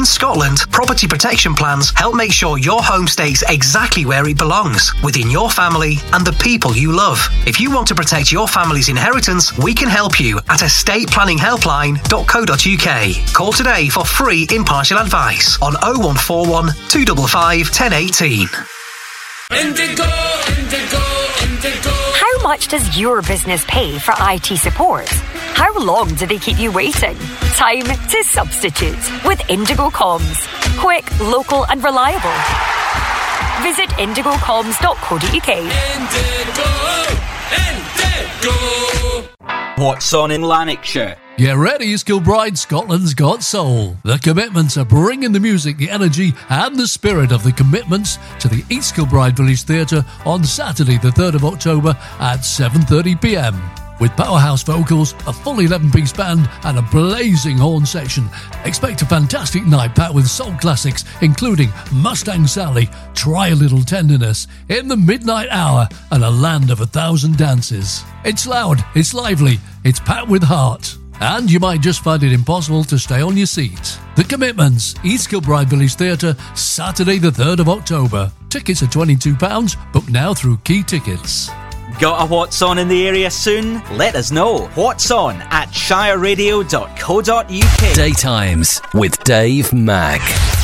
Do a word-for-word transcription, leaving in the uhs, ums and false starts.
Scotland, property protection plans help make sure your home stays exactly where it belongs, within your family and the people you love. If you want to protect your family's inheritance, we can help you at estate planning helpline dot co dot uk. Call today for free impartial advice on oh one four one, two five five, one oh one eight. Indigo, Indigo, Indigo. How much does your business pay for I T support? How long do they keep you waiting? Time to substitute with Indigo Comms. Quick, local and reliable. Visit indigo comms dot co dot uk. Indigo, Indigo. What's on in Lanarkshire? Get ready, East Kilbride, Scotland's Got Soul. The Commitments are bringing the music, the energy and the spirit of the Commitments to the East Kilbride Village Theatre on Saturday the third of October at seven thirty p m. With powerhouse vocals, a full eleven-piece band and a blazing horn section. Expect a fantastic night packed with soul classics including Mustang Sally, Try a Little Tenderness, In the Midnight Hour and A Land of a Thousand Dances. It's loud, it's lively, it's packed with heart. And you might just find it impossible to stay on your seat. The Commitments, East Kilbride Village Theatre, Saturday the third of October. Tickets are twenty-two pounds, book now through Key Tickets. Got a What's On in the area soon? Let us know. What's On at shire radio dot co dot uk. Daytimes with Dave Mack.